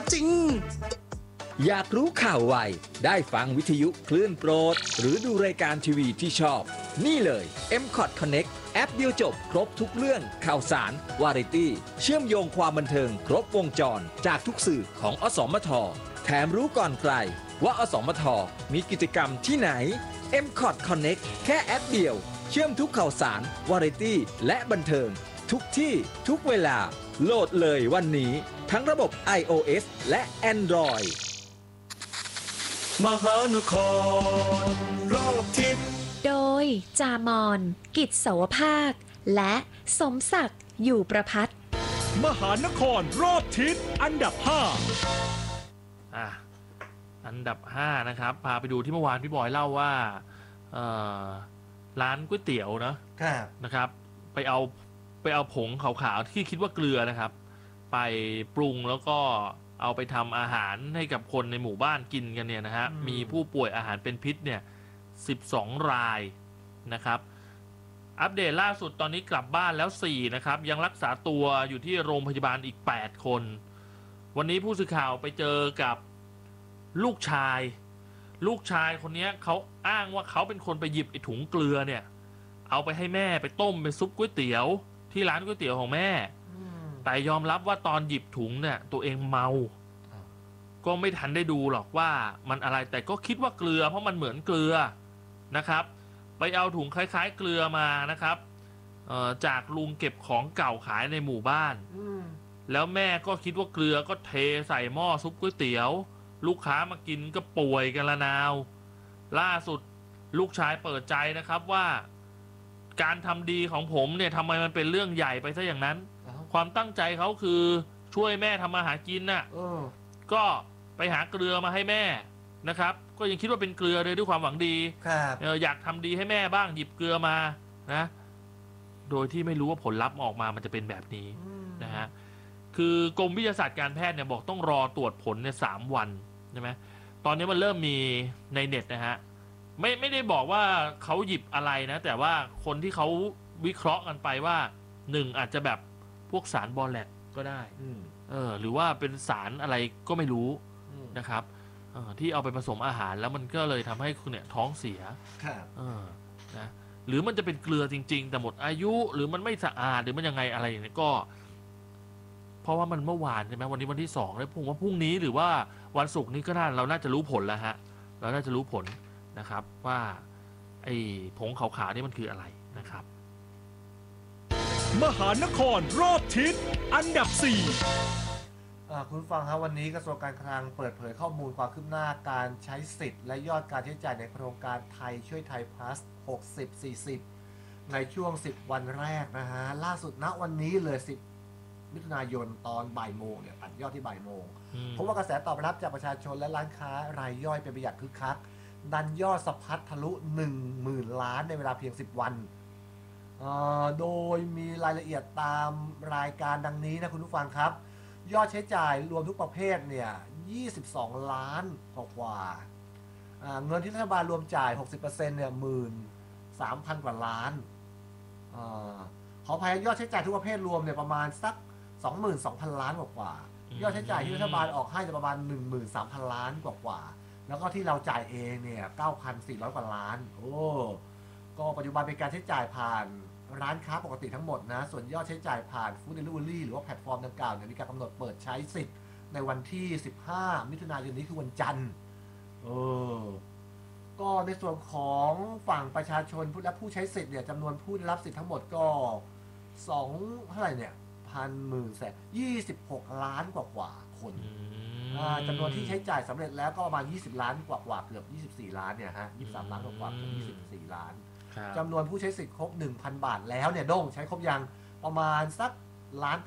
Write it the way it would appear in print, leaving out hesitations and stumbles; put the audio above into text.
จริงอยากรู้ข่าวไวได้ฟังวิทยุคลื่นโปรดหรือดูรายการทีวีที่ชอบนี่เลย M-Cot Connect แอปเดียวจบครบทุกเรื่องข่าวสารวาไรตี้เชื่อมโยงความบันเทิงครบวงจรจากทุกสื่อของอสมทแถมรู้ก่อนใครว่าอสมทมีกิจกรรมที่ไหน M-Cot Connect แค่แอปเดียวเชื่อมทุกข่าวสารวาไรตี้และบันเทิงทุกที่ทุกเวลาโหลดเลยวันนี้ทั้งระบบ iOS และ Android มหานครรอบทิศโดยจามอนกิจเสาวภาคและสมศักดิ์อยู่ประพัฒน์มหานครรอบทิศอันดับอันดับ5นะครับพาไปดูที่เมื่อวานพี่บอยเล่าว่าร้านก๋วยเตี๋ยวนะครับไปเอาผงขาวๆที่คิดว่าเกลือนะครับไปปรุงแล้วก็เอาไปทำอาหารให้กับคนในหมู่บ้านกินกันเนี่ยนะฮะมีผู้ป่วยอาหารเป็นพิษเนี่ย12 รายนะครับอัปเดตล่าสุดตอนนี้กลับบ้านแล้ว4นะครับยังรักษาตัวอยู่ที่โรงพยาบาลอีก8คนวันนี้ผู้สื่อข่าวไปเจอกับลูกชายคนนี้เขาอ้างว่าเขาเป็นคนไปหยิบไอ้ถุงเกลือเนี่ยเอาไปให้แม่ไปต้มเป็นซุปก๋วยเตี๋ยวที่ร้านก๋วยเตี๋ยวของแม่แต่ยอมรับว่าตอนหยิบถุงเนี่ยตัวเองเมาก็ไม่ทันได้ดูหรอกว่ามันอะไรแต่ก็คิดว่าเกลือเพราะมันเหมือนเกลือนะครับไปเอาถุงคล้ายๆเกลือมานะครับจากลุงเก็บของเก่าขายในหมู่บ้านแล้วแม่ก็คิดว่าเกลือก็เทใส่หม้อซุปก๋วยเตี๋ยวลูกค้ามากินก็ป่วยกันละนาวล่าสุดลูกชายเปิดใจนะครับว่าการทำดีของผมเนี่ยทำไมมันเป็นเรื่องใหญ่ไปซะอย่างนั้นความตั้งใจเขาคือช่วยแม่ทำมาหากินน่ะก็ไปหาเกลือมาให้แม่นะครับก็ยังคิดว่าเป็นเกลือเลยด้วยความหวังดีอยากทำดีให้แม่บ้างหยิบเกลือมานะโดยที่ไม่รู้ว่าผลลัพธ์ออกมามันจะเป็นแบบนี้นะฮะคือกรมวิทยาศาสตร์การแพทย์เนี่ยบอกต้องรอตรวจผลเนี่ย3 วันใช่ไหมตอนนี้มันเริ่มมีในเน็ตนะฮะไม่ได้บอกว่าเขาหยิบอะไรนะแต่ว่าคนที่เขาวิเคราะห์กันไปว่า1อาจจะแบบพวกสารบอแลตก็ได้หรือว่าเป็นสารอะไรก็ไม่รู้นะครับที่เอาไปผสมอาหารแล้วมันก็เลยทำให้คุณเนี่ยท้องเสียนะหรือมันจะเป็นเกลือจริงๆแต่หมดอายุหรือมันไม่สะอาดหรือมันยังไงอะไรอย่างนี้ก็เพราะว่ามันเมื่อวานใช่ไหมวันนี้วันที่2แล้วผมว่าพรุ่งนี้หรือว่าวันศุกร์นี้ก็เราน่าจะรู้ผลแล้วฮะเราน่าจะรู้ผลนะครับว่าไอ้ผงขาวๆนี่มันคืออะไรนะครับมหานครรอบทิศอันดับ4 คุณฟังครับวันนี้กระทรวงการคลังเปิดเผยข้อมูลความคืบหน้าการใช้สิทธิ์และยอดการใช้จ่ายในโครงการไทยช่วยไทย plus 60-40 ในช่วง10 วันแรกนะฮะล่าสุดณวันนี้เลย10 มิถุนายนตอนบ่ายโมงเนี่ยตัดยอดที่บ่ายโมงเพราะว่ากระแสตอบรับจากประชาชนและร้านค้ารายย่อยเป็นไปอย่างคึกคักดันยอดสะพัดทะลุ 10,000 ล้านในเวลาเพียง10 วันโดยมีรายละเอียดตามรายการดังนี้นะคุณผู้ฟังครับยอดใช้จ่ายรวมทุกประเภทเนี่ย22 ล้านกว่าเงินที่รัฐบาลรวมจ่าย 60% เนี่ย 13,000 กว่าล้านขออภัยยอดใช้จ่ายทุกประเภทรวมเนี่ยประมาณสัก 22,000 ล้านกว่ายอดใช้จ่ายที่รัฐบาลออกให้จะประมาณ 13,000 ล้านกว่าแล้วก็ที่เราจ่ายเองเนี่ย 9,400 กว่าล้านก็ปัจจุบันเป็นการใช้จ่ายผ่านร้านค้าปกติทั้งหมดนะส่วนยอดใช้จ่ายผ่านฟู้ดเดลิเวอรี่หรือว่าแพลตฟอร์มดังกล่าวเนี่ยมีการกำหนดเปิดใช้สิทธิ์ในวันที่15 มิถุนายนนี้คือวันจันทร์ก็ในส่วนของฝั่งประชาชนและผู้ใช้สิทธิ์เนี่ยจำนวนผู้ได้รับสิทธิ์ทั้งหมดก็2เท่าไหร่เนี่ย26 ล้านกว่าคนจำนวนที่ใช้จ่ายสำเร็จแล้วก็ประมาณ20 ล้านกว่าเกือบ24 ล้านเนี่ยฮะ23 ล้านกว่าเกือบ24 ล้านจำนวนผู้ใช้สิทธิ์ครบ 1,000 บาทแล้วเนี่ยโด่งใช้ครบยังประมาณสักล้าน